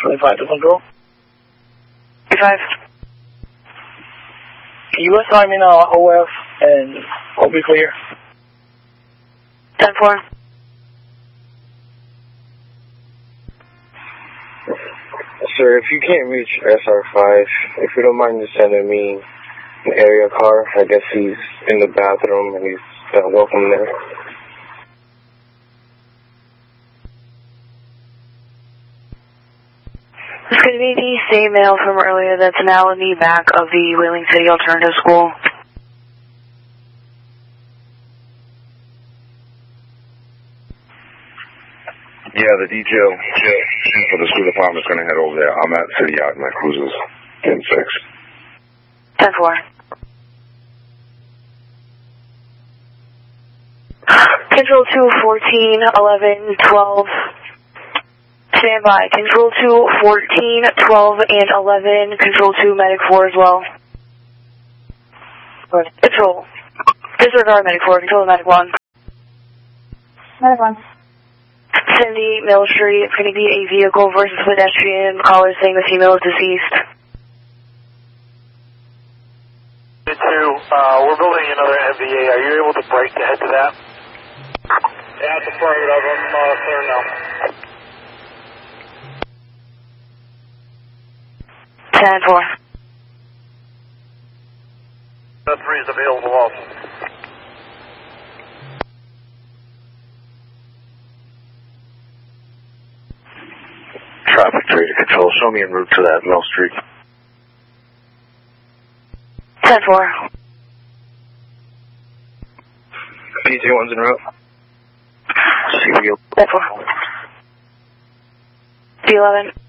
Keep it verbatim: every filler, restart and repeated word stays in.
twenty-five to control. twenty-five. U S Army now, O F, and O B clear. ten four. Sir, if you can't reach S R five, if you don't mind just sending me an area car. I guess he's in the bathroom and he's uh, welcome there. This could be the same male from earlier that's now in the back of the Wheeling City Alternative School. Yeah, the detail for the school department is going to head over there. I'm at City Yard, my cruiser's in six. ten four. Control two, fourteen, eleven, twelve. Stand by. Control two, fourteen, twelve, and eleven. Control two, Medic four as well. Good. Control. Disregard Medic four. Control Medic one. Medic one. Cindy, Mill Street. It's going to be a vehicle versus pedestrian. Caller saying the female is deceased. Two, uh, we're building another M V A. Are you able to break to head to that? Yeah, it's affirmative. I'm uh, clear now. ten four. That three is available also. Traffic three to control. Show me en route to that Mill Street. ten four. P J one's en route. C B O. ten four. D eleven.